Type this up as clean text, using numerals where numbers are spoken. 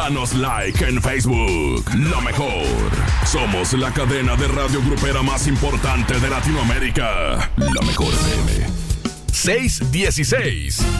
Danos like en Facebook. La mejor. Somos la cadena de radio grupera más importante de Latinoamérica. La mejor FM. 616.